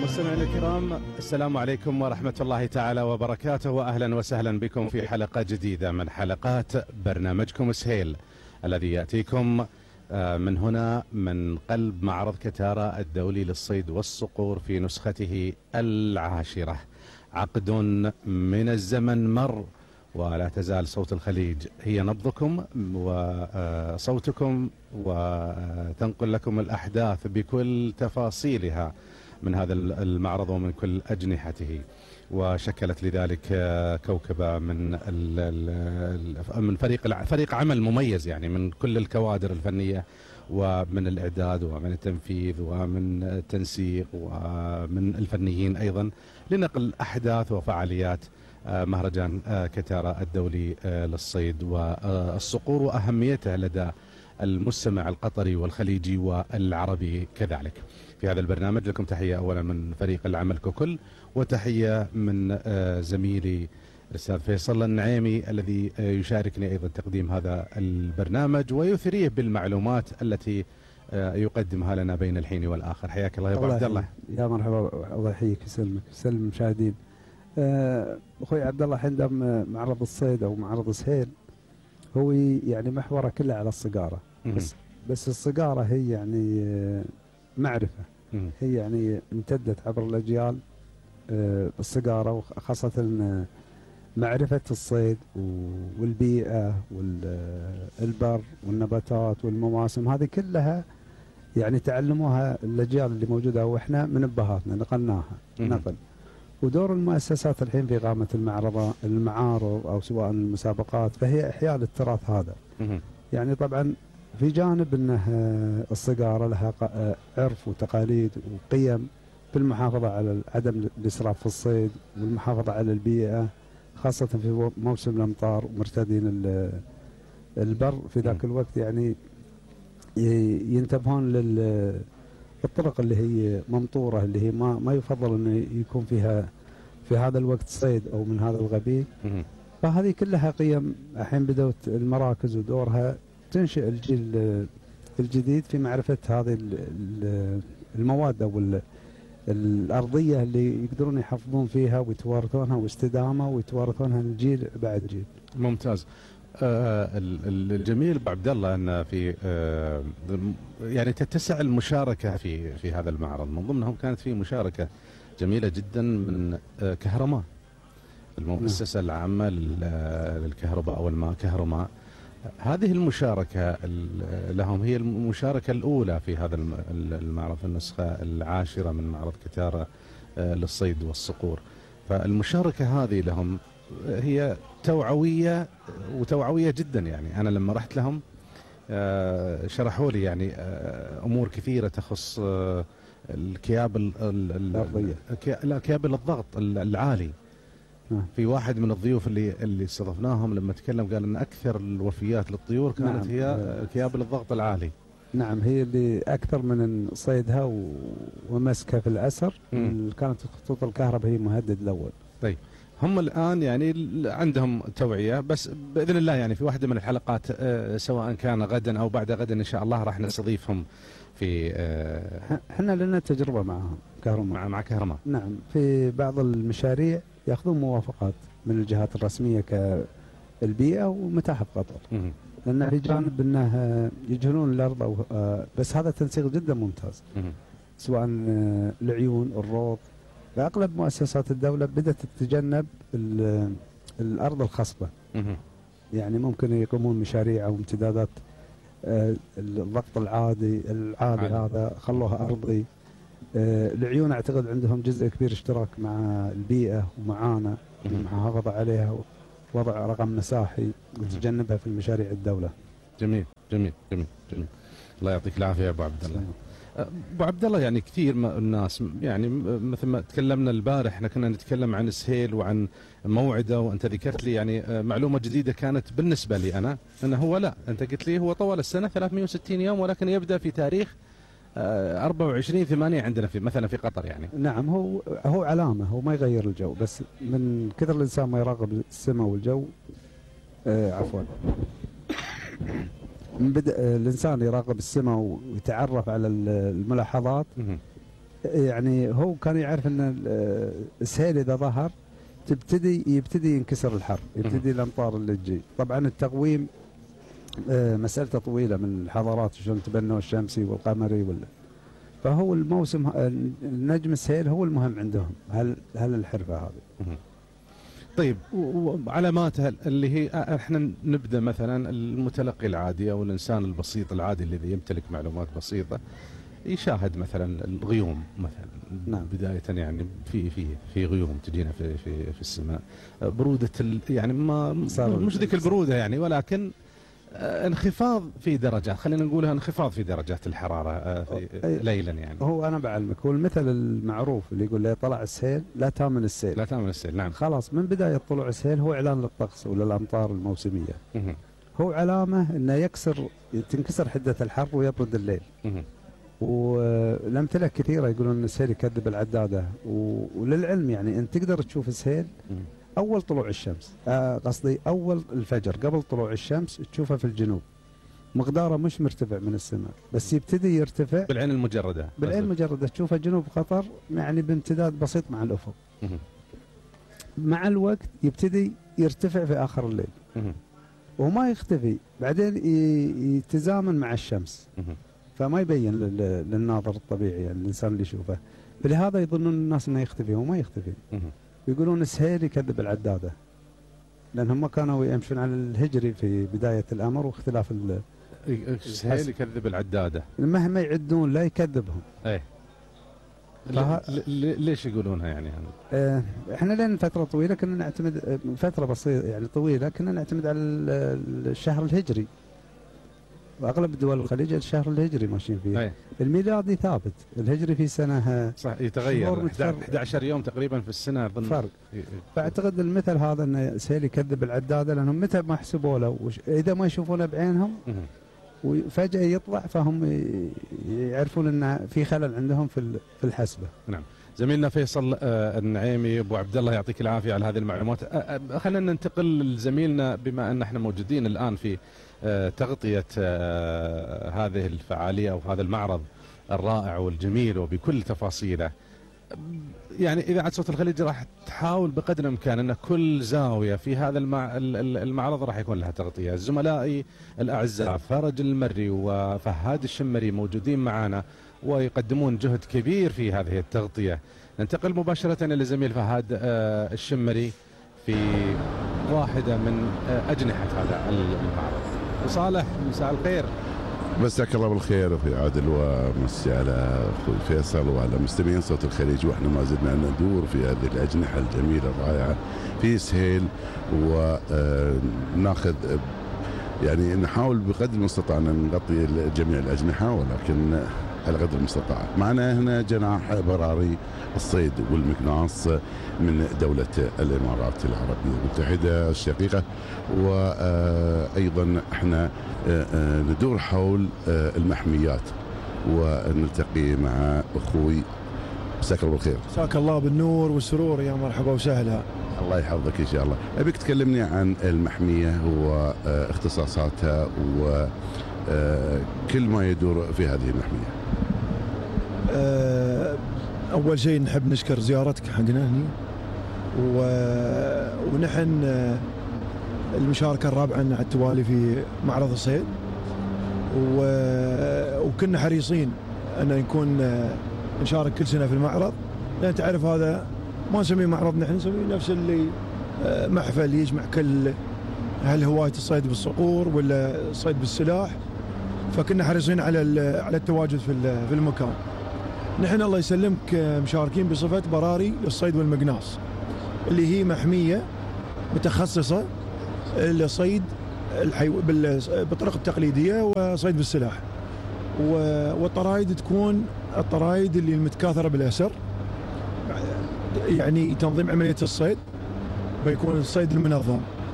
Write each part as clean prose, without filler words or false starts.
مستمعينا الكرام، السلام عليكم ورحمة الله تعالى وبركاته، وأهلا وسهلا بكم في حلقة جديدة من حلقات برنامجكم سهيل الذي يأتيكم من هنا من قلب معرض كتارا الدولي للصيد والصقور في نسخته 10. عقد من الزمن مر ولا تزال صوت الخليج هي نبضكم وصوتكم، وتنقل لكم الأحداث بكل تفاصيلها من هذا المعرض ومن كل أجنحته، وشكلت لذلك كوكبة من فريق عمل مميز، يعني من كل الكوادر الفنية ومن الإعداد ومن التنفيذ ومن التنسيق ومن الفنيين أيضا، لنقل أحداث وفعاليات مهرجان كتارا الدولي للصيد والصقور وأهميته لدى المستمع القطري والخليجي والعربي كذلك. في هذا البرنامج لكم تحية أولا من فريق العمل ككل، وتحية من زميلي الأستاذ فيصل النعيمي الذي يشاركني أيضا تقديم هذا البرنامج ويثريه بالمعلومات التي يقدمها لنا بين الحين والآخر. حياك الله يا أبو عبد الله. يا مرحبا، الله يحييك ويسلمك ويسلم المشاهدين. أخوي عبد الله، عندما معرض الصيد أو معرض سهيل هو يعني محوره كله على الصقارة، بس الصقارة هي يعني معرفة، هي يعني امتدت عبر الأجيال بالصقارة، وخاصة معرفة الصيد والبيئة والبر والنباتات والمواسم، هذه كلها يعني تعلموها الأجيال اللي موجودة، وإحنا من أبهاتنا نقلناها نقل. ودور المؤسسات الحين في إقامة المعارض أو سواء المسابقات، فهي إحياء للتراث هذا. يعني طبعا في جانب أنه الصقارة لها عرف وتقاليد وقيم في المحافظة على عدم الإسراف في الصيد والمحافظة على البيئة، خاصة في موسم الأمطار ومرتدين البر في ذاك الوقت، يعني ينتبهون للطرق اللي هي ممطورة، اللي هي ما يفضل أنه يكون فيها في هذا الوقت صيد أو من هذا الغبيل. فهذه كلها قيم الحين بدأت المراكز ودورها تنشئ الجيل الجديد في معرفة هذه المواد أو الأرضية اللي يقدرون يحافظون فيها ويتوارثونها واستدامة ويتوارثونها من جيل بعد جيل. ممتاز. الجميل ابو عبد الله ان في يعني تتسع المشاركه في هذا المعرض، من ضمنهم كانت في مشاركه جميله جدا من كهرماء، المؤسسه العامه للكهرباء او الماء كهرماء. هذه المشاركه لهم هي المشاركه الاولى في هذا المعرض، النسخه 10 من معرض كتارا للصيد والصقور. فالمشاركه هذه لهم هي توعوية جدا. يعني أنا لما رحت لهم شرحوا لي يعني أمور كثيرة تخص الكياب الأرضية، لا كياب الضغط العالي. في واحد من الضيوف اللي استضفناهم لما تكلم قال أن أكثر الوفيات للطيور كانت هي كياب الضغط العالي. نعم، هي اللي أكثر من صيدها ومسكها في الأسر كانت خطوط الكهرباء هي مهدد الأول. طيب، هم الآن يعني عندهم توعية، بس بإذن الله يعني في واحدة من الحلقات سواء كان غدا أو بعد غدا إن شاء الله راح نستضيفهم في احنا لنا تجربة معهم كهرماء، مع كهرماء. نعم، في بعض المشاريع يأخذون موافقات من الجهات الرسمية كالبيئة ومتاحف قطر، لأن في جانب أنه يجهلون الأرض بس هذا تنسيق جدا ممتاز، سواء العيون الروض. فأغلب مؤسسات الدولة بدأت تتجنب الأرض الخصبة، يعني ممكن يقومون مشاريع أو امتدادات الضغط العالي هذا خلوها أرضي. العيون أعتقد عندهم جزء كبير اشتراك مع البيئة ومعانا المحافظة عليها ووضع رقم مساحي وتجنبها في المشاريع الدولة. جميل جميل جميل جميل، الله يعطيك العافية يا أبو عبد الله. ابو عبد الله، يعني كثير الناس يعني مثل ما تكلمنا البارح، احنا كنا نتكلم عن سهيل وعن موعده، وانت ذكرت لي يعني معلومه جديده كانت بالنسبه لي انا، انه هو لا، انت قلت لي هو طوال السنه 360 يوم، ولكن يبدا في تاريخ 24/8 عندنا في مثلا في قطر يعني. نعم، هو علامه، هو ما يغير الجو، بس من كثر الانسان ما يراقب السماء والجو عفوا من بدء الإنسان يراقب السماء ويتعرف على الملاحظات، يعني هو كان يعرف ان السيل اذا ظهر يبتدي ينكسر الحر، يبتدي الامطار اللي تجي. طبعا التقويم مسألته طويلة من الحضارات شلون تبنوا الشمسي والقمري فهو الموسم النجم السيل هو المهم عندهم، هل الحرفة هذه. طيب وعلاماتها اللي هي احنا نبدا مثلا المتلقي العادي او الانسان البسيط العادي الذي يمتلك معلومات بسيطة يشاهد مثلا الغيوم مثلا. نعم. بداية يعني في غيوم تجينا في السماء، برودة يعني ما مش ذيك البرودة يعني، ولكن انخفاض في درجات، خلينا نقولها انخفاض في درجات الحرارة ليلا يعني. هو أنا بعلمك، هو المثل المعروف اللي يقول لا طلع السيل لا تامن السيل. لا تامن السيل، نعم. خلاص من بداية طلوع السيل هو إعلان للطقس ولا الأمطار الموسمية. هو علامة إنه تنكسر حدة الحر ويبرد الليل. والأمثلة كثيرة يقولون إن السيل يكذب العدادة، وللعلم يعني أنت تقدر تشوف السيل أول طلوع الشمس، قصدي أول الفجر قبل طلوع الشمس تشوفه في الجنوب، مقداره مش مرتفع من السماء بس يبتدي يرتفع بالعين المجردة. بالعين المجردة تشوفه جنوب قطر يعني بامتداد بسيط مع الأفق. مع الوقت يبتدي يرتفع في آخر الليل وما يختفي، بعدين يتزامن مع الشمس فما يبين للناظر الطبيعي يعني الإنسان اللي يشوفه، فلهذا يظنون الناس انه يختفي وما يختفي. يقولون السهيل يكذب العدادة، لأنهم ما كانوا يمشون على الهجري في بداية الأمر واختلاف السهيل يكذب العدادة، مهما يعدون لا يكذبهم. ايه ليش يقولونها يعني؟ احنا لين فترة طويلة كنا نعتمد، فترة بسيطة يعني طويلة كنا نعتمد على الشهر الهجري، واغلب دول الخليج الشهر الهجري ماشيين فيه. أيه. الميلادي ثابت، الهجري في سنة صح يتغير 11 يوم تقريبا في السنة اظن فرق. فاعتقد المثل هذا انه سهيل يكذب العدادة لانهم متى ما يحسبوا له اذا ما يشوفونه بعينهم وفجأة يطلع فهم يعرفون ان في خلل عندهم في الحسبة. نعم. زميلنا فيصل النعيمي، ابو عبد الله يعطيك العافيه على هذه المعلومات. خلينا ننتقل لزميلنا بما ان احنا موجودين الان في تغطيه هذه الفعاليه او هذا المعرض الرائع والجميل وبكل تفاصيله. يعني اذاعه صوت الخليج راح تحاول بقدر الامكان ان كل زاويه في هذا المعرض راح يكون لها تغطيه. زملائي الاعزاء فرج المري وفهاد الشمري موجودين معنا ويقدمون جهد كبير في هذه التغطية. ننتقل مباشرة إلى زميل فهد الشمري في واحدة من أجنحة هذا المعرض. صالح مساء الخير. مساك الله بالخير أخوي عادل، ومسي على أخوي فيصل وعلى مستمعين صوت الخليج. وإحنا ما زلنا ندور في هذه الأجنحة الجميلة الرائعة في سهيل، وناخذ يعني نحاول بقدر المستطاع أن نغطي جميع الأجنحة، ولكن على قدر المستطاع. معنا هنا جناح براري الصيد والمكناس من دولة الإمارات العربية المتحدة الشقيقة، وأيضا احنا ندور حول المحميات ونلتقي مع أخوي. مساك الله بالخير. مساك الله بالنور والسرور، يا مرحبا وسهلا. الله يحفظك إن شاء الله. أبيك تكلمني عن المحمية واختصاصاتها وكل ما يدور في هذه المحمية. أول شيء نحب نشكر زيارتك حقنا هنا، ونحن المشاركة الرابعة على التوالي في معرض الصيد، وكنا حريصين أن نكون نشارك كل سنة في المعرض، لأن تعرف هذا ما نسميه معرض، نحن نسميه نفس اللي محفل يجمع كل هل هواية الصيد بالصقور ولا الصيد بالسلاح، فكنا حريصين على التواجد في المكان. نحن الله يسلمك مشاركين بصفة براري للصيد والمقناص، اللي هي محمية متخصصة لصيد بالطرق التقليدية وصيد بالسلاح، والطرايد تكون الطرايد اللي المتكاثرة بالأسر، يعني تنظيم عملية الصيد بيكون الصيد المنظم.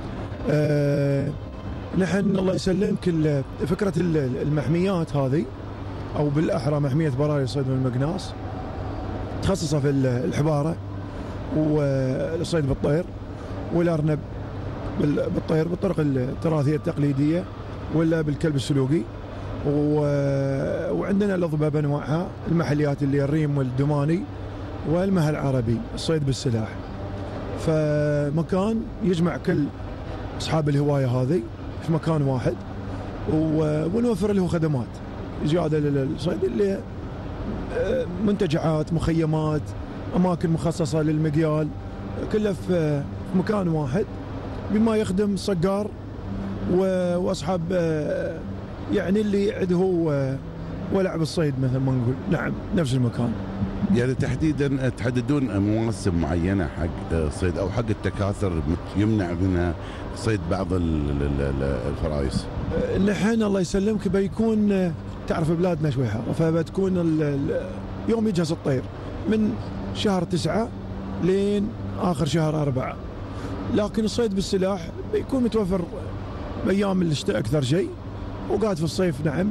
نحن الله يسلمك فكرة المحميات هذه، أو بالأحرى محمية براري الصيد والمقناص، تخصصها في الحبارة والصيد بالطير والأرنب بالطير بالطرق التراثية التقليدية، ولا بالكلب السلوقي. وعندنا الأضبة بأنواعها، المحليات اللي الريم والدماني والمها العربي، الصيد بالسلاح. فمكان يجمع كل أصحاب الهواية هذه في مكان واحد، ونوفر له خدمات زيادة للصيد اللي منتجعات، مخيمات، أماكن مخصصة للمقيال، كله في مكان واحد بما يخدم الصقار وأصحاب يعني اللي عنده ولع بالصيد مثل ما نقول. نعم، نفس المكان. يعني تحديدا تحددون مواسم معينه حق الصيد او حق التكاثر يمنع منها صيد بعض الفرايس؟ نحن الله يسلمك بيكون، تعرف بلادنا شوي حاره، فبتكون يوم يجهز الطير من شهر 9 لين آخر شهر 4، لكن الصيد بالسلاح بيكون متوفر بأيام الشتاء أكثر شيء، وقاعد في الصيف. نعم.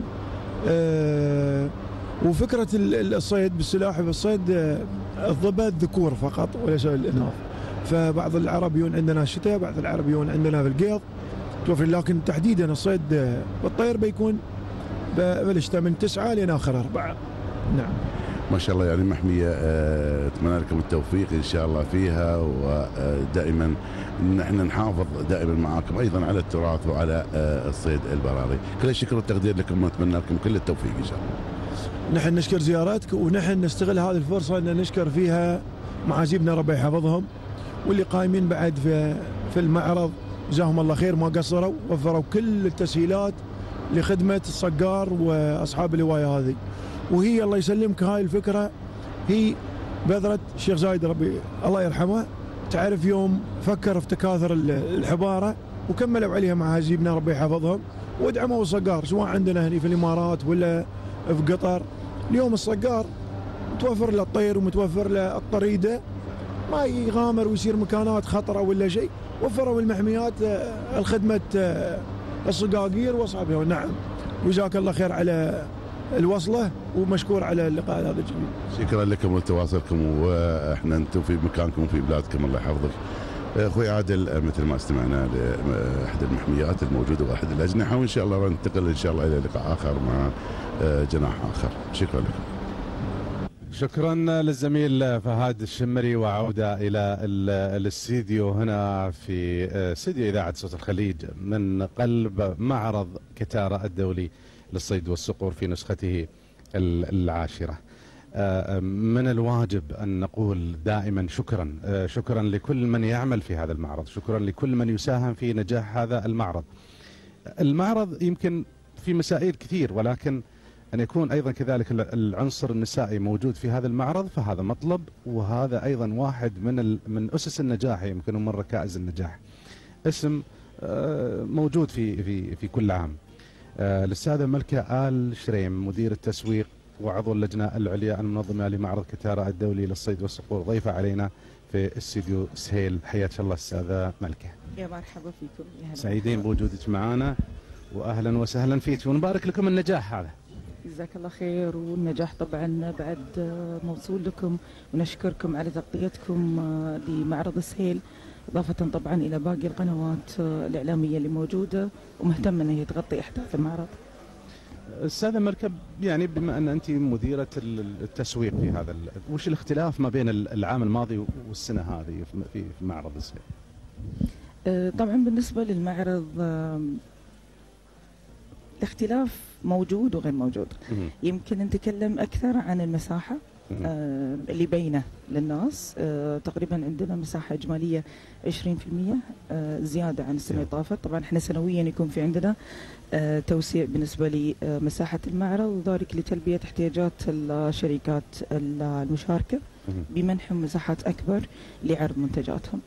وفكرة الصيد بالسلاح بالصيد الظباء الذكور فقط وليس الإناث. فبعض العرب يون عندنا الشتاء، بعض العرب يون عندنا في القيض توفر، لكن تحديدا الصيد بالطير بيكون بالشتاء من 9 لين آخر 4. نعم. ما شاء الله، يعني محمية أتمنى لكم التوفيق إن شاء الله فيها، ودائما نحن نحافظ دائما معاكم أيضا على التراث وعلى الصيد البراري. كل الشكر والتقدير لكم، ونتمنى لكم كل التوفيق إن شاء الله. نحن نشكر زيارتك، ونحن نستغل هذه الفرصة أن نشكر فيها معازيبنا ربي يحفظهم، واللي قايمين بعد في المعرض جزاهم الله خير، ما قصروا، وفروا كل التسهيلات لخدمة الصقار وأصحاب الهواية هذه. وهي الله يسلمك هاي الفكرة هي بذرة الشيخ زايد ربي الله يرحمه، تعرف يوم فكر في تكاثر الحبارة وكملوا عليها معازيبنا ربي يحفظهم، ودعموا الصقار سواء عندنا هنا في الإمارات ولا في قطر. اليوم الصقار متوفر له الطير ومتوفر له الطريدة، ما يغامر ويصير مكانات خطرة ولا شيء. وفروا المحميات الخدمة الصقاقير واصحابها. نعم، وجزاك الله خير على الوصلة، ومشكور على اللقاء هذا الجميل. شكرا لكم ولتواصلكم، واحنا انتم في مكانكم وفي بلادكم الله يحفظك. اخوي عادل، مثل ما استمعنا لاحد المحميات الموجوده واحد الاجنحه، وان شاء الله ننتقل ان شاء الله الى لقاء اخر مع جناح اخر. شكرا لكم. شكرا للزميل فهد الشمري، وعودة إلى الاستديو هنا في استديو إذاعة صوت الخليج من قلب معرض كتارة الدولي للصيد والصقور في نسخته 10. من الواجب أن نقول دائما شكرا لكل من يعمل في هذا المعرض، شكرا لكل من يساهم في نجاح هذا المعرض. المعرض يمكن في مسائل كثير، ولكن أن يكون أيضا كذلك العنصر النسائي موجود في هذا المعرض فهذا مطلب، وهذا أيضا واحد من أسس النجاح، يمكن من ركائز النجاح. اسم موجود في كل عام. الأستاذة ملكة آل شريم، مدير التسويق وعضو اللجنة العليا المنظمة لمعرض كتارة الدولي للصيد والصقور، ضيفة علينا في استديو سهيل. حياك الله أستاذة ملكة. يا مرحبا فيكم. سعيدين بوجودك معنا، وأهلا وسهلا فيك، ونبارك لكم النجاح هذا. جزاك الله خير، والنجاح طبعا بعد موصول لكم، ونشكركم على تغطيتكم لمعرض سهيل، إضافة طبعا إلى باقي القنوات الإعلامية اللي موجودة ومهتمة أن هي تغطي أحداث المعرض. أستاذة ملكة، يعني بما أن أنت مديرة التسويق في هذا، وش الاختلاف ما بين العام الماضي والسنة هذه في معرض سهيل؟ طبعا بالنسبة للمعرض الاختلاف موجود وغير موجود. يمكن نتكلم أكثر عن المساحة اللي بينه للناس. تقريبا عندنا مساحة إجمالية 20% زيادة عن السنة اللي طافت. طبعا احنا سنويا يكون في عندنا توسيع بالنسبة لمساحة المعرض، وذلك لتلبية احتياجات الشركات المشاركة بمنحهم مساحات أكبر لعرض منتجاتهم.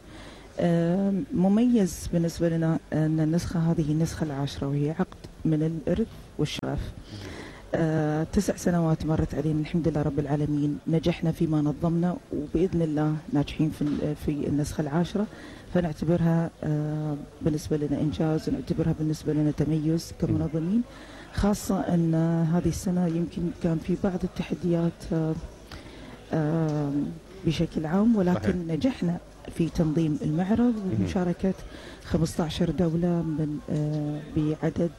مميز بالنسبة لنا أن النسخة هذه النسخة 10، وهي عقد من الإرث والشغف. 9 سنوات مرت علينا الحمد لله رب العالمين، نجحنا فيما نظمنا، وبإذن الله ناجحين في النسخة 10. فنعتبرها بالنسبة لنا إنجاز، ونعتبرها بالنسبة لنا تميز كمنظمين، خاصة أن هذه السنة يمكن كان في بعض التحديات بشكل عام، ولكن صحيح. نجحنا في تنظيم المعرض ومشاركة 15 دولة من بعدد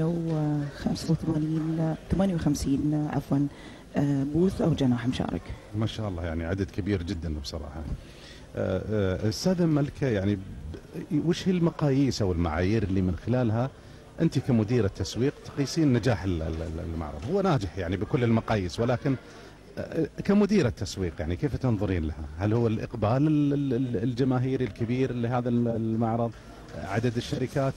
158 عفوا بوث أو جناح مشارك. ما شاء الله، يعني عدد كبير جدا بصراحة. أستاذة ملكة، يعني وش هي المقاييس أو المعايير اللي من خلالها أنت كمديرة تسويق تقيسين نجاح المعرض؟ هو ناجح يعني بكل المقاييس، ولكن كمديرة تسويق يعني كيف تنظرين لها؟ هل هو الإقبال الجماهيري الكبير لهذا المعرض، عدد الشركات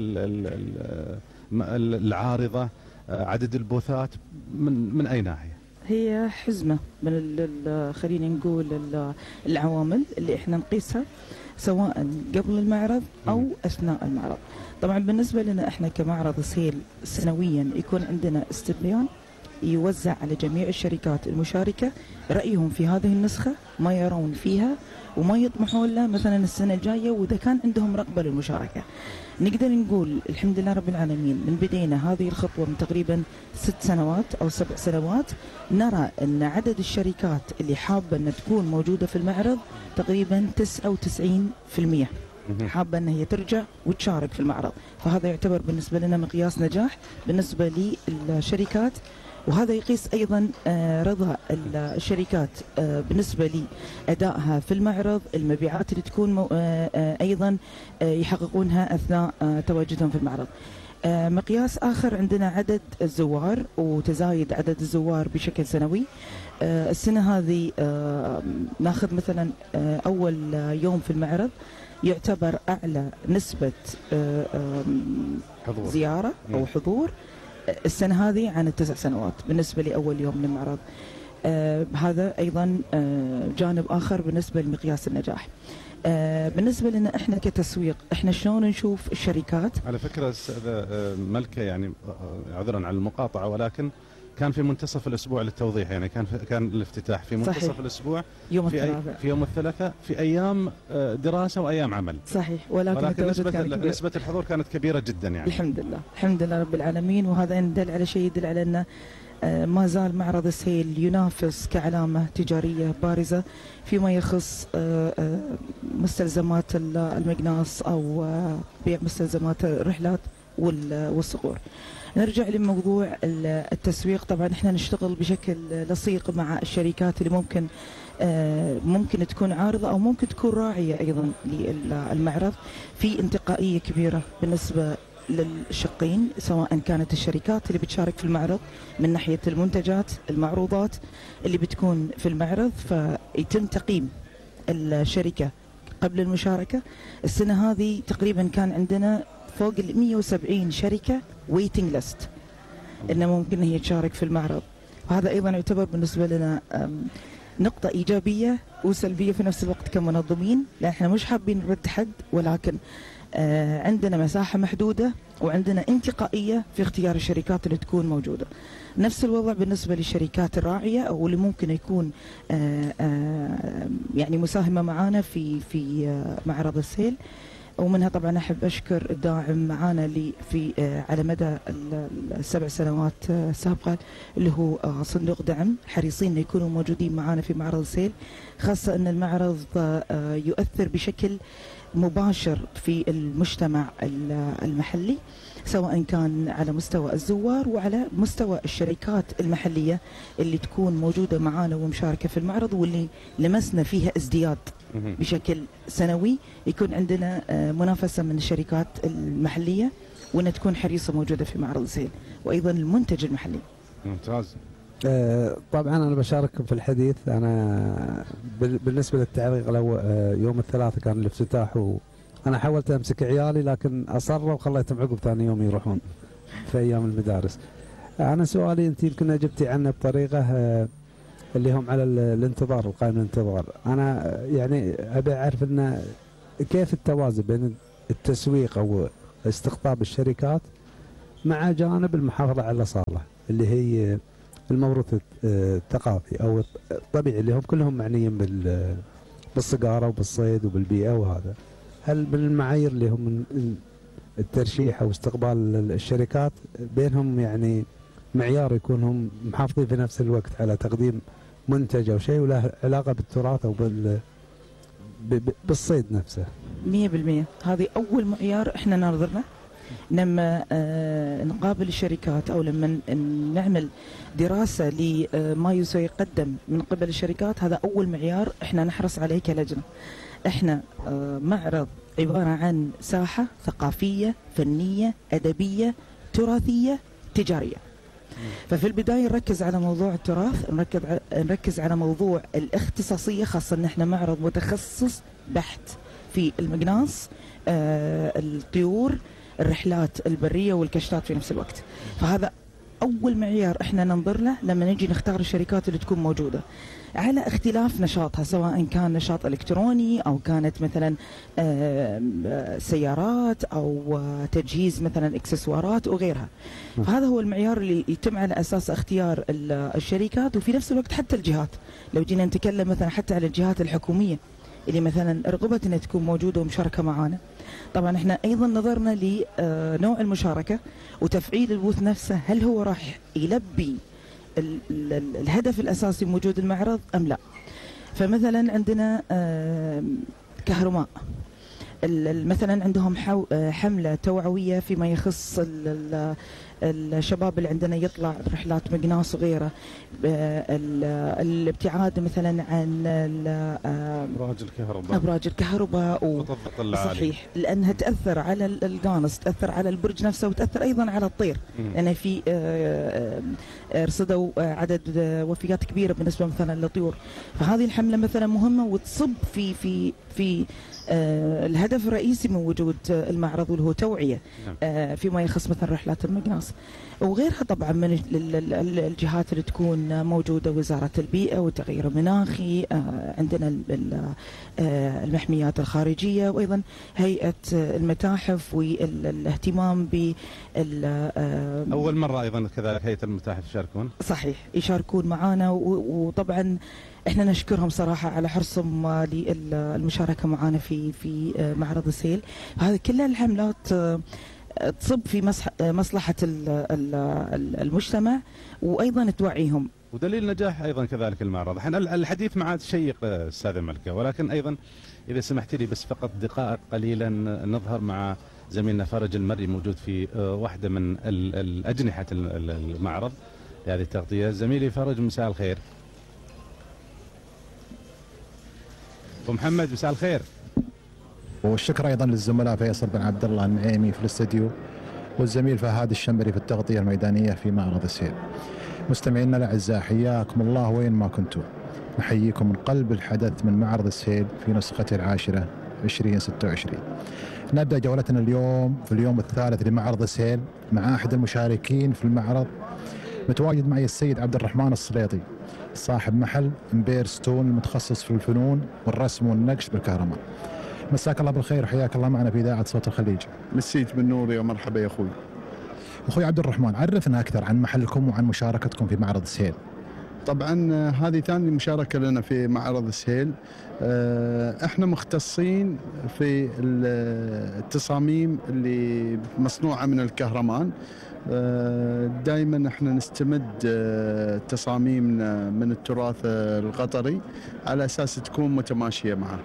العارضة، عدد البوثات، من أي ناحية؟ هي حزمة من خلينا نقول العوامل اللي احنا نقيسها سواء قبل المعرض أو أثناء المعرض. طبعا بالنسبة لنا احنا كمعرض سيل سنويا يكون عندنا استبيان يوزع على جميع الشركات المشاركة رأيهم في هذه النسخة، ما يرون فيها وما يطمحون له مثلا السنة الجاية، وإذا كان عندهم رغبة للمشاركة. نقدر نقول الحمد لله رب العالمين من بدينا هذه الخطوة من تقريبا 6 سنوات أو 7 سنوات، نرى أن عدد الشركات اللي حابة أن تكون موجودة في المعرض تقريبا 99% حابة أن هي ترجع وتشارك في المعرض. فهذا يعتبر بالنسبة لنا مقياس نجاح بالنسبة للشركات، وهذا يقيس أيضا رضا الشركات بالنسبة لأدائها في المعرض، المبيعات اللي تكون أيضا يحققونها أثناء تواجدهم في المعرض. مقياس آخر عندنا عدد الزوار وتزايد عدد الزوار بشكل سنوي. السنة هذه ناخذ مثلا أول يوم في المعرض يعتبر أعلى نسبة زيارة أو حضور السنة هذه عن ال9 سنوات بالنسبة لأول يوم للمعرض. هذا أيضا جانب آخر بالنسبة لمقياس النجاح. بالنسبة لنا إحنا كتسويق، إحنا شلون نشوف الشركات؟ على فكرة أستاذة ملكة، يعني عذرا على المقاطعة، ولكن كان في منتصف الأسبوع للتوضيح، يعني كان الافتتاح في منتصف صحيح. الأسبوع يوم في يوم الثلاثاء في أيام دراسة وأيام عمل. صحيح، ولكن نسبة الحضور كانت كبيرة جدا يعني. الحمد لله رب العالمين، وهذا يدل على شيء، يدل على أن ما زال معرض السيل ينافس كعلامة تجارية بارزة فيما يخص مستلزمات المقناص أو بيع مستلزمات الرحلات والصقور. نرجع لموضوع التسويق. طبعا احنا نشتغل بشكل لصيق مع الشركات اللي ممكن تكون عارضة أو ممكن تكون راعية أيضا للمعرض، في انتقائية كبيرة بالنسبة للشقين، سواء كانت الشركات اللي بتشارك في المعرض من ناحية المنتجات المعروضات اللي بتكون في المعرض، فيتم تقييم الشركة قبل المشاركة. السنة هذه تقريبا كان عندنا فوق 170 شركة ويتنج ليست إنه ممكن هي تشارك في المعرض، وهذا أيضا يعتبر بالنسبة لنا نقطة إيجابية وسلبية في نفس الوقت كمنظمين، لأن احنا مش حابين نرد حد، ولكن عندنا مساحة محدودة وعندنا انتقائية في اختيار الشركات اللي تكون موجودة. نفس الوضع بالنسبة للشركات الراعية أو اللي ممكن يكون يعني مساهمة معانا في معرض السيل. ومنها طبعا أحب أشكر الداعم معانا في على مدى ال7 سنوات السابقة اللي هو صندوق دعم، حريصين أن يكونوا موجودين معانا في معرض السيل، خاصة أن المعرض يؤثر بشكل مباشر في المجتمع المحلي، سواء كان على مستوى الزوار وعلى مستوى الشركات المحلية اللي تكون موجودة معانا ومشاركة في المعرض، واللي لمسنا فيها ازدياد بشكل سنوي. يكون عندنا منافسة من الشركات المحلية وأنها تكون حريصة موجودة في معرض السيل، وأيضا المنتج المحلي. ممتاز. طبعا أنا بشارككم في الحديث. أنا بالنسبة للتعليق يوم الثلاثاء كان الافتتاح، وأنا حاولت أمسك عيالي لكن أصروا وخليتهم عقب ثاني يوم يروحون في أيام المدارس. أنا سؤالي أنت يمكن أجبتي عنه بطريقة اللي هم على الانتظار، القائمة الانتظار. أنا يعني أبي أعرف أن كيف التوازن بين التسويق أو استقطاب الشركات مع جانب المحافظة على الأصالة اللي هي الموروث الثقافي أو الطبيعي اللي هم كلهم معنيين بالصقارة وبالصيد وبالبيئة. وهذا هل من المعايير اللي هم الترشيح أو استقبال الشركات بينهم يعني معيار يكون هم محافظين في نفس الوقت على تقديم منتج او شيء وله علاقه بالتراث او بالصيد نفسه. 100% هذه اول معيار احنا ننظر له لما نقابل الشركات او لما نعمل دراسه لما يقدم من قبل الشركات. هذا اول معيار احنا نحرص عليه كلجنه. احنا معرض عباره عن ساحه ثقافيه فنيه ادبيه تراثيه تجاريه. ففي البدايه نركز على موضوع التراث، نركز على موضوع الاختصاصيه، خاصه ان احنا معرض متخصص بحت في المقناص، الطيور، الرحلات البريه والكشتات في نفس الوقت. فهذا اول معيار احنا ننظر له لما نجي نختار الشركات اللي تكون موجوده على اختلاف نشاطها، سواء كان نشاط الكتروني او كانت مثلا سيارات او تجهيز مثلا اكسسوارات وغيرها. فهذا هو المعيار اللي يتم على اساس اختيار الشركات. وفي نفس الوقت حتى الجهات، لو جينا نتكلم مثلا حتى على الجهات الحكوميه اللي مثلا رغبت انها تكون موجوده ومشاركه معانا، طبعا احنا ايضا نظرنا لنوع المشاركه وتفعيل البوث نفسه، هل هو راح يلبي الهدف الاساسي من وجود المعرض ام لا. فمثلا عندنا كهرماء مثلا عندهم حمله توعويه فيما يخص الشباب اللي عندنا يطلع رحلات مقناص وغيره، الابتعاد مثلا عن ابراج الكهرباء صحيح، لانها تاثر على القانص، تاثر على البرج نفسه، وتاثر ايضا على الطير، لان في رصدوا عدد وفيات كبيره بالنسبه مثلا للطيور. فهذه الحمله مثلا مهمه وتصب في الهدف الرئيسي من وجود المعرض، واللي هو توعيه فيما يخص مثلا رحلات المقناص وغيرها. طبعا من الجهات اللي تكون موجوده وزاره البيئه والتغير المناخي، عندنا المحميات الخارجيه، وايضا هيئه المتاحف والاهتمام ب اول مره ايضا كذلك هيئه المتاحف يشاركون. صحيح يشاركون معنا، وطبعا احنا نشكرهم صراحه على حرصهم للمشاركه معنا في معرض السيل. هذه كلها الحملات تصب في مصلحه المجتمع وايضا توعيهم، ودليل نجاح ايضا كذلك المعرض. احنا الحديث معاد شيق استاذ ملكه، ولكن ايضا اذا سمحت لي بس فقط دقائق قليلا نظهر مع زميلنا فرج المري موجود في واحده من الاجنحه المعرض لهذه التغطيه. زميلي فرج مساء الخير. ومحمد مساء الخير. والشكر ايضا للزملاء فيصل بن عبد الله النعيمي في الاستديو والزميل فهد الشمري في التغطيه الميدانيه في معرض السيل. مستمعينا الاعزاء حياكم الله وين ما كنتم، نحييكم من قلب الحدث من معرض السيل في نسخته العاشره 2026. نبدا جولتنا اليوم في اليوم الثالث لمعرض السيل مع احد المشاركين في المعرض. متواجد معي السيد عبد الرحمن السليطي، صاحب محل امبير ستون المتخصص في الفنون والرسم والنقش بالكهرباء. مساك الله بالخير وحياك الله معنا في اذاعه صوت الخليج. مسيت بالنور يا مرحبا يا اخوي. اخوي عبد الرحمن، عرفنا اكثر عن محلكم وعن مشاركتكم في معرض السيل. طبعا هذه ثاني مشاركه لنا في معرض السيل. احنا مختصين في التصاميم اللي مصنوعه من الكهرمان. دائما احنا نستمد تصاميمنا من التراث القطري على اساس تكون متماشيه معه.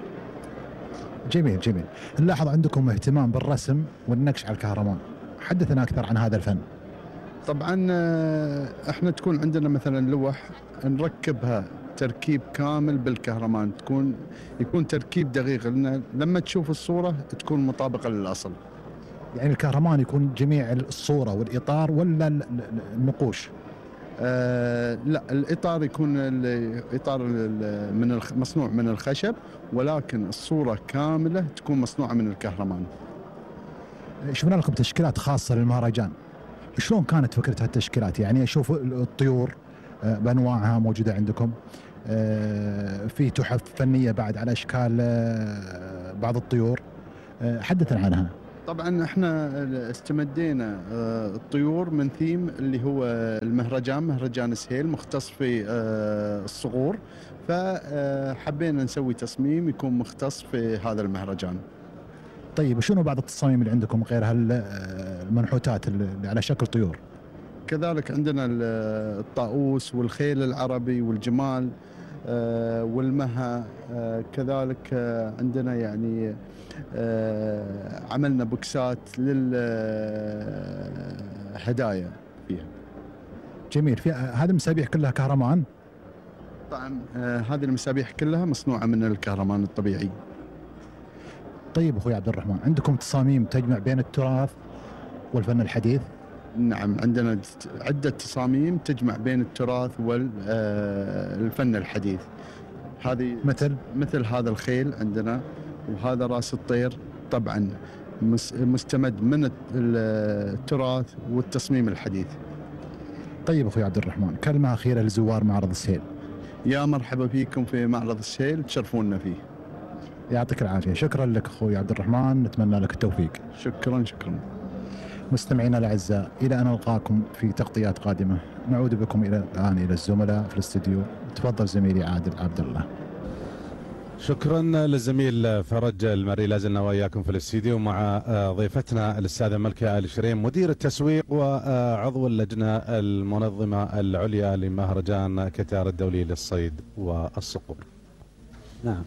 جميل جميل. نلاحظ عندكم اهتمام بالرسم والنقش على الكهرمان، حدثنا اكثر عن هذا الفن. طبعا احنا تكون عندنا مثلا لوح نركبها تركيب كامل بالكهرمان، يكون تركيب دقيق، لان لما تشوف الصوره تكون مطابقه للاصل. يعني الكهرمان يكون جميع الصوره والاطار ولا النقوش؟ لا، الاطار يكون الاطار مصنوع من الخشب، ولكن الصوره كامله تكون مصنوعه من الكهرمان. شفنا لكم تشكيلات خاصه للمهرجان، شلون كانت فكره هالتشكيلات؟ يعني اشوف الطيور بانواعها موجوده عندكم، في تحف فنيه بعد على اشكال بعض الطيور، حدثنا عنها. طبعا احنا استمدينا الطيور من ثيم اللي هو المهرجان، مهرجان السهيل مختص في الصقور، فحبينا نسوي تصميم يكون مختص في هذا المهرجان. طيب شنو بعض التصاميم اللي عندكم غير هالمنحوتات اللي على شكل طيور؟ كذلك عندنا الطاووس والخيل العربي والجمال والمها. كذلك عندنا يعني عملنا بوكسات للهدايا فيها. جميل. في هذه المسابيح كلها كهرمان؟ طبعا هذه المسابيح كلها مصنوعة من الكهرمان الطبيعي. طيب أخوي عبد الرحمن، عندكم تصاميم تجمع بين التراث والفن الحديث؟ نعم، عندنا عدة تصاميم تجمع بين التراث والفن الحديث. هذه مثل هذا الخيل عندنا، وهذا راس الطير طبعا مستمد من التراث والتصميم الحديث. طيب أخوي عبد الرحمن، كلمة أخيرة لزوار معرض السهيل. يا مرحبا فيكم في معرض السهيل، تشرفونا فيه. يعطيك العافية. شكرا لك أخوي عبد الرحمن، نتمنى لك التوفيق. شكرا. مستمعينا الأعزاء، إلى أن نلقاكم في تغطيات قادمة. نعود بكم الآن إلى الزملاء في الاستديو. تفضل زميلي عادل عبد الله. شكرا للزميل فرج المري. لازلنا وإياكم في الاستديو مع ضيفتنا الأستاذة ملكة آل شريم، مدير التسويق وعضو اللجنة المنظمة العليا لمهرجان كتار الدولي للصيد والصقور. نعم.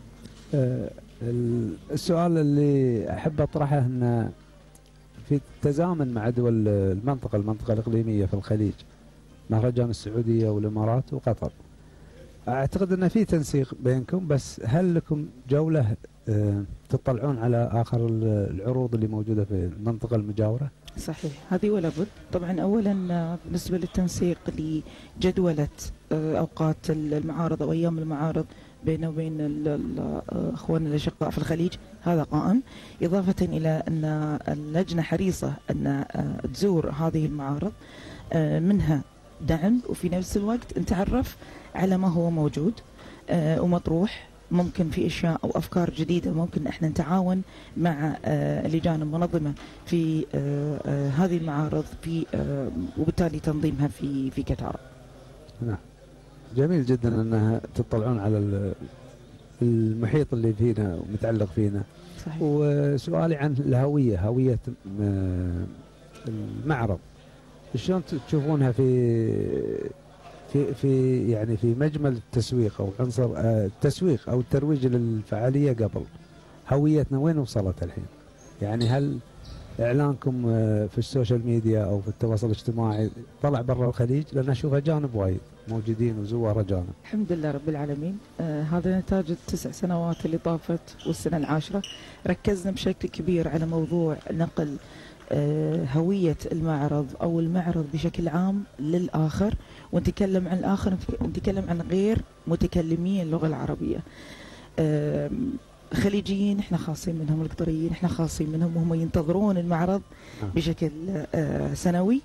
السؤال اللي أحب أطرحه أن في تزامن مع دول المنطقة الإقليمية في الخليج، مهرجان السعودية والإمارات وقطر، أعتقد أن في تنسيق بينكم، بس هل لكم جولة تطلعون على آخر العروض اللي موجودة في المنطقة المجاورة؟ صحيح، هذه ولا بد. طبعا أولا بالنسبة للتنسيق لجدولة أوقات المعارض أو أيام المعارض بينه وبين أخواننا الأشقاء في الخليج، هذا قائم، إضافة إلى أن اللجنة حريصة أن تزور هذه المعارض، منها دعم وفي نفس الوقت نتعرف على ما هو موجود ومطروح. ممكن في اشياء او افكار جديده ممكن احنا نتعاون مع اللجان المنظمه في هذه المعارض في وبالتالي تنظيمها في كتار. نعم، جميل جدا انها تطلعون على المحيط اللي فينا ومتعلق فينا. صحيح. وسؤالي عن الهويه، هويه المعرض، شلون تشوفونها في يعني في مجمل التسويق او عنصر التسويق او الترويج للفعاليه قبل؟ هويتنا وين وصلت الحين؟ يعني هل اعلانكم في السوشيال ميديا او في التواصل الاجتماعي طلع برا الخليج؟ لان اشوف اجانب وايد موجودين وزوار اجانب. الحمد لله رب العالمين. هذا نتاج ال9 سنوات اللي طافت والسنه العاشره. ركزنا بشكل كبير على موضوع نقل هوية المعرض أو المعرض بشكل عام للآخر، ونتكلم عن الآخر، نتكلم عن غير متكلمي اللغة العربية. خليجيين احنا خاصين منهم، القطريين احنا خاصين منهم، وهم ينتظرون المعرض بشكل سنوي،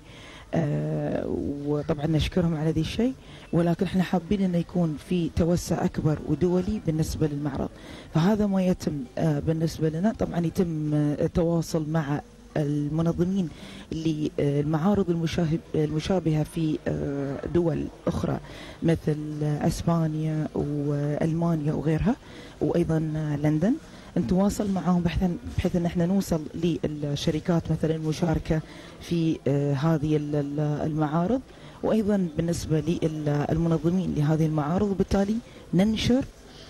وطبعا نشكرهم على ذي الشيء، ولكن احنا حابين انه يكون في توسع اكبر ودولي بالنسبه للمعرض. فهذا ما يتم بالنسبه لنا. طبعا يتم التواصل مع المنظمين للمعارض المشابهة في دول أخرى مثل أسبانيا وألمانيا وغيرها، وأيضا لندن. نتواصل معهم بحيث أن احنا نوصل للشركات مثلا المشاركة في هذه المعارض، وأيضا بالنسبة للمنظمين لهذه المعارض، وبالتالي ننشر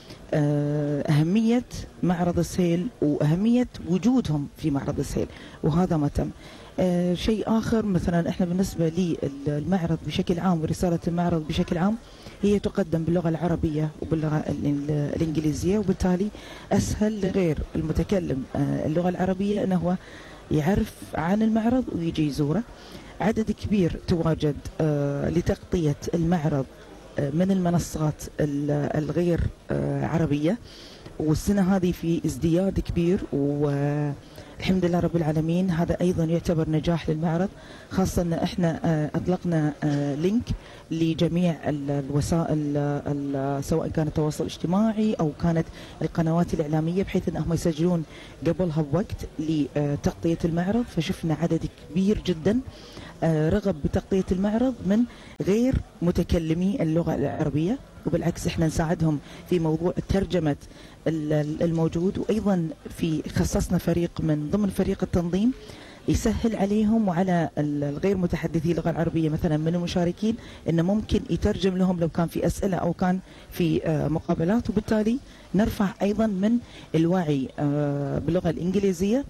أهمية معرض السهيل وأهمية وجودهم في معرض السهيل، وهذا ما تم. شيء آخر مثلا احنا بالنسبة للمعرض بشكل عام ورسالة المعرض بشكل عام هي تقدم باللغة العربية وباللغة الإنجليزية، وبالتالي أسهل لغير المتكلم اللغة العربية أنه هو يعرف عن المعرض ويجي يزوره. عدد كبير تواجد لتغطية المعرض من المنصات الغير عربية، والسنة هذه في ازدياد كبير، والحمد لله رب العالمين. هذا أيضا يعتبر نجاح للمعرض، خاصة أن احنا أطلقنا لينك لجميع الوسائل سواء كان التواصل الاجتماعي أو كانت القنوات الإعلامية، بحيث أنهم يسجلون قبلها بوقت لتغطية المعرض. فشفنا عدد كبير جدا رغب بتغطية المعرض من غير متكلمي اللغة العربية، وبالعكس احنا نساعدهم في موضوع ترجمة الموجود. وأيضا خصصنا فريق من ضمن فريق التنظيم يسهل عليهم وعلى الغير متحدثي اللغة العربية مثلا من المشاركين أنه ممكن يترجم لهم لو كان في أسئلة أو كان في مقابلات، وبالتالي نرفع أيضا من الوعي باللغة الإنجليزية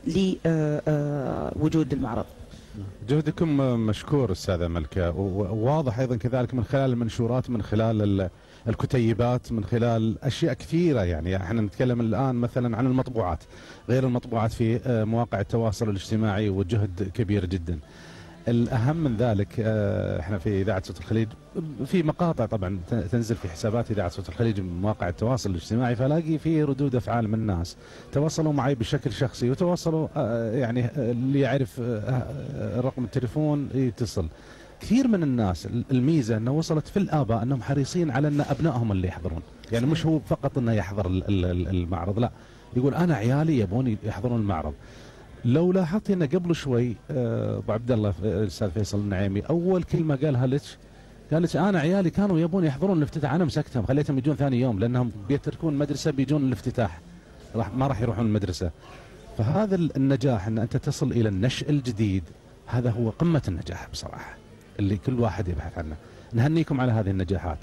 لوجود المعرض. جهدكم مشكور أستاذة ملكة، وواضح أيضا كذلك من خلال المنشورات، من خلال الكتيبات، من خلال أشياء كثيرة. يعني احنا نتكلم الآن مثلا عن المطبوعات، غير المطبوعات في مواقع التواصل الاجتماعي، وجهد كبير جدا. الأهم من ذلك احنا في إذاعة صوت الخليج في مقاطع طبعا تنزل في حسابات إذاعة صوت الخليج من مواقع التواصل الاجتماعي، فلاقي في ردود أفعال من الناس تواصلوا معي بشكل شخصي، وتواصلوا يعني اللي يعرف رقم التليفون يتصل. كثير من الناس الميزة أنه وصلت في الآباء أنهم حريصين على أن أبنائهم اللي يحضرون، يعني مش هو فقط أنه يحضر المعرض، لا، يقول أنا عيالي يبون يحضرون المعرض. لو لاحظت أن قبل شوي أبو عبد الله الأستاذ فيصل النعيمي أول كلمة قالها لك، قالت أنا عيالي كانوا يبون يحضرون الافتتاح، أنا مسكتهم خليتهم يجون ثاني يوم لأنهم بيتركون المدرسة بيجون الافتتاح، ما راح يروحون المدرسة. فهذا النجاح أن أنت تصل إلى النشء الجديد، هذا هو قمة النجاح بصراحة اللي كل واحد يبحث عنه. نهنيكم على هذه النجاحات،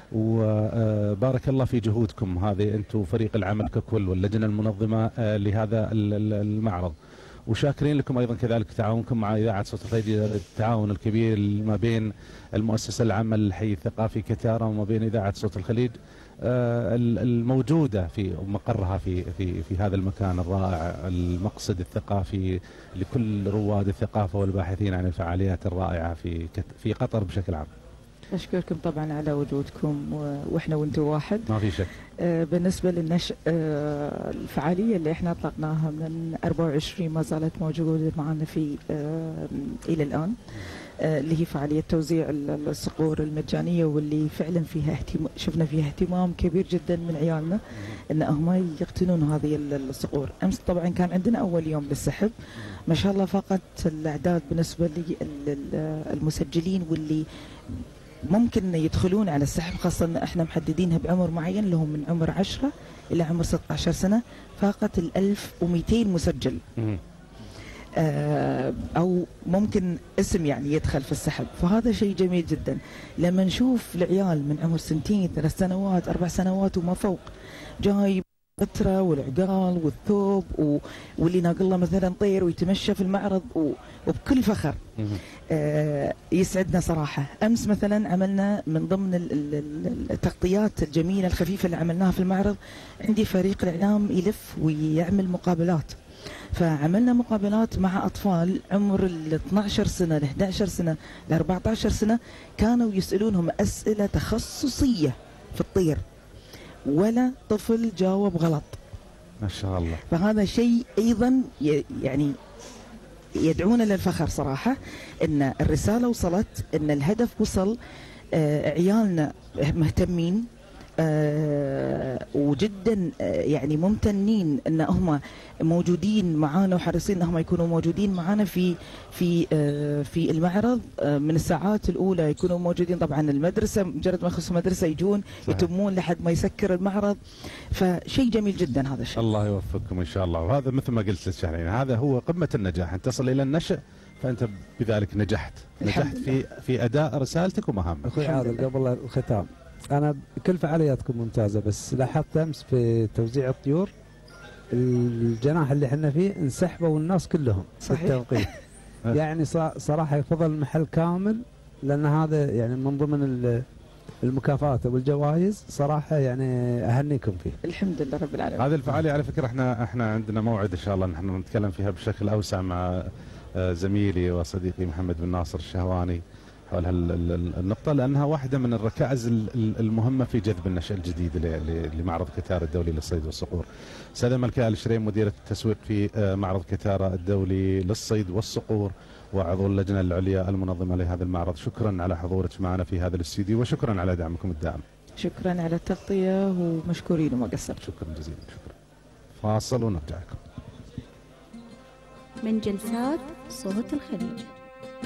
وبارك الله في جهودكم هذه أنتم فريق العمل ككل واللجنة المنظمة لهذا المعرض، وشاكرين لكم أيضا كذلك تعاونكم مع إذاعة صوت الخليج، التعاون الكبير ما بين المؤسسة العامة للحي الثقافي كتارا وما بين إذاعة صوت الخليج الموجودة في مقرها في هذا المكان الرائع، المقصد الثقافي لكل رواد الثقافة والباحثين عن الفعاليات الرائعة في قطر بشكل عام. أشكركم طبعا على وجودكم، وإحنا وأنتم واحد ما في شك. بالنسبة للنشء الفعالية اللي إحنا أطلقناها من 24 ما زالت موجودة معنا في إلى الآن، اللي هي فعالية توزيع الصقور المجانية، واللي فعلا فيها شفنا فيها اهتمام كبير جدا من عيالنا ان هم يقتنون هذه الصقور. امس طبعا كان عندنا اول يوم للسحب، ما شاء الله فقط الاعداد بالنسبة للمسجلين واللي ممكن يدخلون على السحب، خاصة ان احنا محددينها بعمر معين لهم من عمر 10 الى عمر 16 سنة، فقط 1200 مسجل أو ممكن اسم يعني يدخل في السحب. فهذا شيء جميل جدا لما نشوف العيال من عمر 2 3 سنوات 4 سنوات وما فوق جاي القطرة والعقال والثوب واللي ناقل له مثلا طير ويتمشى في المعرض وبكل فخر. يسعدنا صراحة. أمس مثلا عملنا من ضمن التغطيات الجميلة الخفيفة اللي عملناها في المعرض، عندي فريق الإعلام يلف ويعمل مقابلات، فعملنا مقابلات مع أطفال عمر 12 سنة ل 11 سنة ل 14 سنة، كانوا يسألونهم أسئلة تخصصية في الطير، ولا طفل جاوب غلط. ما شاء الله. فهذا شيء أيضا يعني يدعونا للفخر صراحة، أن الرسالة وصلت، أن الهدف وصل، عيالنا مهتمين وجدا يعني ممتنين ان هم موجودين معانا وحريصين انهم يكونوا موجودين معانا في المعرض من الساعات الاولى، يكونوا موجودين. طبعا المدرسه مجرد ما يخلصوا المدرسه يجون يتمون لحد ما يسكر المعرض، فشيء جميل جدا هذا الشيء. الله يوفقكم ان شاء الله. وهذا مثل ما قلت للشهرين، هذا هو قمه النجاح، ان تصل الى النشء، فانت بذلك نجحت في اداء رسالتك ومهامك. اخوي عادل قبل الختام، أنا كل فعالياتكم ممتازة، بس لاحظت أمس في توزيع الطيور الجناح اللي احنا فيه انسحبوا الناس كلهم في التوقيت. يعني صراحة يفضل المحل كامل، لأن هذا يعني من ضمن المكافآت والجوائز، صراحة يعني أهنيكم فيه. الحمد لله رب العالمين. هذه الفعالية على فكرة احنا عندنا موعد إن شاء الله نحن نتكلم فيها بشكل أوسع مع زميلي وصديقي محمد بن ناصر الشهواني حول النقطة، لأنها واحدة من الركائز المهمة في جذب النشأ الجديد لمعرض كتارا الدولي للصيد والصقور. سيدة ملكة آل شريم مديرة التسويق في معرض كتارا الدولي للصيد والصقور وعضو اللجنة العليا المنظمة لهذا المعرض، شكرا على حضورك معنا في هذا الاستديو، وشكرا على دعمكم الدائم. شكرا على التغطية ومشكورين وما قصرت. شكرا جزيلا. شكرا. فاصل ونرجع لكم من جلسات صوت الخليج.